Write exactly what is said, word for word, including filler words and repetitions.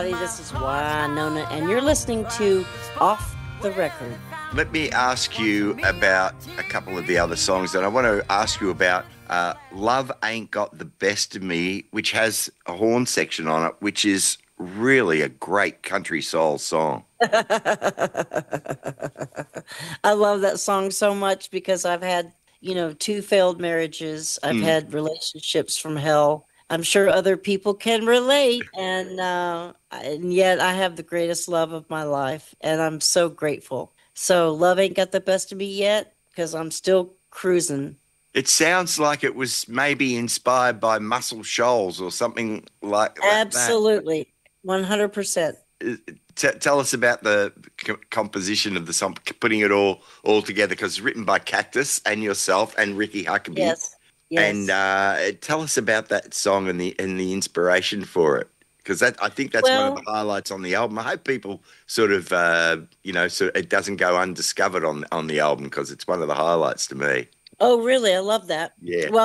This is Wynonna, and you're listening to Off the Record. Let me ask you about a couple of the other songs, and I want to ask you about uh, Love Ain't Got the Best of Me, which has a horn section on it, which is really a great country soul song. I love that song so much because I've had, you know, two failed marriages. I've Mm. had relationships from hell. I'm sure other people can relate, and uh, and yet I have the greatest love of my life, and I'm so grateful. So love ain't got the best of me yet because I'm still cruising. It sounds like it was maybe inspired by Muscle Shoals or something like that. Absolutely, one hundred percent. T- tell us about the co- composition of the song, putting it all all together, because it's written by Cactus and yourself and Ricky Huckabee. Yes, yes. And uh, tell us about that song and the and the inspiration for it, because that I think that's Well, one of the highlights on the album. I hope people sort of uh, you know, so it doesn't go undiscovered on on the album, because it's one of the highlights to me. oh, really? I love that. Yeah. Well,